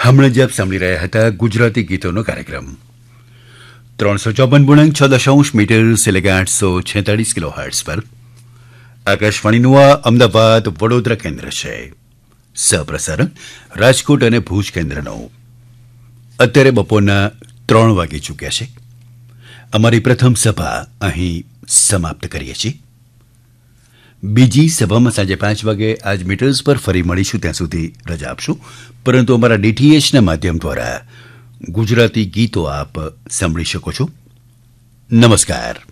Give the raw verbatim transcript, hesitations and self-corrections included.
હમણાં જ આપ સાંભળી રહ્યા હતા ગુજરાતી ગીતોનો કાર્યક્રમ ત્રણસો ચોપન પૂર્ણાંક છ દશાંશ મીટર એટલે આઠસો છેતાળીસ કિલો હર્ટ્ઝ પર આકાશવાણીનું આ અમદાવાદ વડોદરા કેન્દ્ર છે. સહપ્રસારણ રાજકોટ અને ભુજ કેન્દ્રનું. અત્યારે બપોરના ત્રણ વાગી ચૂક્યા છે. અમારી પ્રથમ સભા અહીં સમાપ્ત કરીએ છીએ. બીજી સભામાં સાંજે પાંચ વાગે આજ મીટર્સ પર ફરી મળીશું. ત્યાં સુધી રજા આપશું, પરંતુ અમારા ડીટીએચના માધ્યમ દ્વારા ગુજરાતી ગીતો આપ સાંભળી શકો છો. નમસ્કાર.